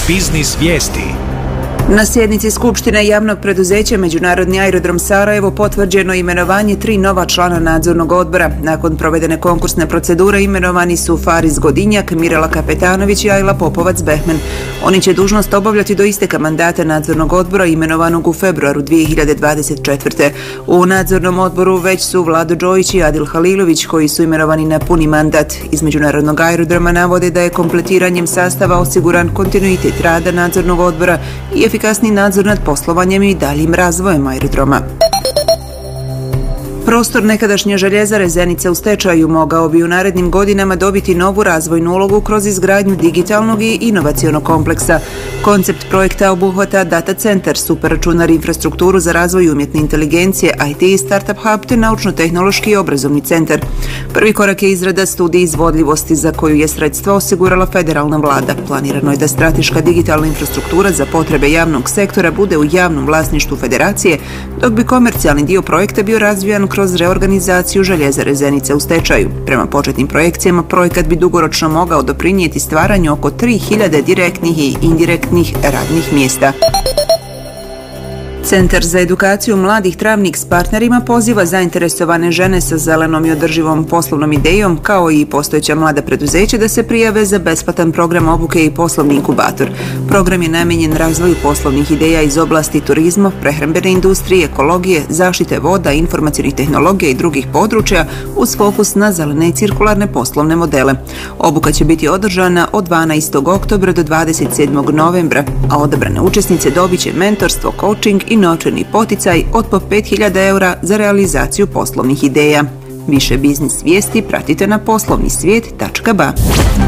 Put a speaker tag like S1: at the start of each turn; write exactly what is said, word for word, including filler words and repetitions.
S1: Biznis vijesti.
S2: Na sjednici Skupštine javnog preduzeća Međunarodni aerodrom Sarajevo potvrđeno imenovanje tri nova člana nadzornog odbora. Nakon provedene konkursne procedure imenovani su Faris Godinjak, Mirela Kapetanović i Ajla Popovac-Behmen. Oni će dužnost obavljati do isteka mandata nadzornog odbora imenovanog u februaru dvije hiljade dvadeset četvrte. U nadzornom odboru već su Vlado Đojić i Adil Halilović koji su imenovani na puni mandat. Iz Međunarodnog aerodroma navode da je kompletiranjem sastava osiguran kontinuitet rada nadzornog odbora i efikasni nadzor nad poslovanjem i daljim razvojem aerodroma. Prostor nekadašnje željezare Zenica u stečaju mogao bi u narednim godinama dobiti novu razvojnu ulogu kroz izgradnju digitalnog i inovacionog kompleksa. Koncept projekta obuhvata data centar, superračunar, infrastrukturu za razvoj umjetne inteligencije, I T i startup hub te naučno-tehnološki i obrazovni centar. Prvi korak je izrada studije izvodljivosti za koju je sredstva osigurala federalna vlada. Planirano je da strateška digitalna infrastruktura za potrebe javnog sektora bude u javnom vlasništvu federacije, dok bi komercijalni dio projekta bio razvijan kroz reorganizaciju željezare Zenica u stečaju. Prema početnim projekcijama, projekat bi dugoročno mogao doprinijeti stvaranju oko tri hiljade direktnih i indirektnih radnih mjesta. Centar za edukaciju mladih Travnik s partnerima poziva zainteresovane žene sa zelenom i održivom poslovnom idejom, kao i postojeća mlada preduzeća, da se prijave za besplatan program obuke i poslovni inkubator. Program je namijenjen razvoju poslovnih ideja iz oblasti turizma, prehrambene industrije, ekologije, zaštite voda, informacionih tehnologija i drugih područja uz fokus na zelene i cirkularne poslovne modele. Obuka će biti održana od dvanaestog oktobra do dvadeset sedmog novembra, a odabrane učesnice dobit će mentorstvo, coaching i novčani poticaj od po pet hiljada eura za realizaciju poslovnih ideja. Više biznis vijesti pratite na poslovni svijet tačka ba.